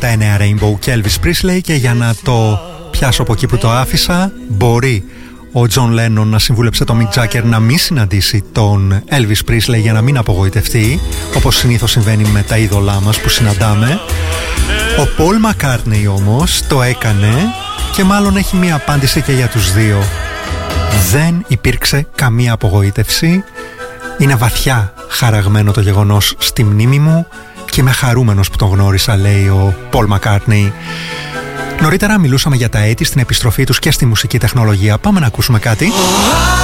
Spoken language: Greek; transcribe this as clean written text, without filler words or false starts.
τα 9 Rainbow και Elvis Presley, και για να το πιάσω από εκεί που το άφησα, μπορεί ο Τζον Λένον να συμβούλεψε τον Μικ Τζάκερ να μην συναντήσει τον Elvis Presley για να μην απογοητευτεί, όπως συνήθως συμβαίνει με τα είδωλά μας που συναντάμε. Ο Πολ Μακκάρτνεϊ όμως το έκανε και μάλλον έχει μία απάντηση και για τους δύο. Δεν υπήρξε καμία απογοήτευση. Είναι βαθιά χαραγμένο το γεγονός στη μνήμη μου και είμαι χαρούμενος που τον γνώρισα, λέει ο Πολ Μακκάρτνεϊ. Νωρίτερα μιλούσαμε για τα έτη στην επιστροφή τους και στη μουσική τεχνολογία. Πάμε να ακούσουμε κάτι.